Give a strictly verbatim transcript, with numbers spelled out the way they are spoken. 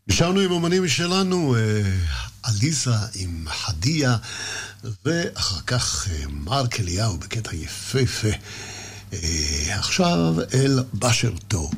נשארנו עם אומנים שלנו, עליזה עם חדיה, ואחר כך מרק אליהו בקטע יפהפה. עכשיו אל באשר טוב.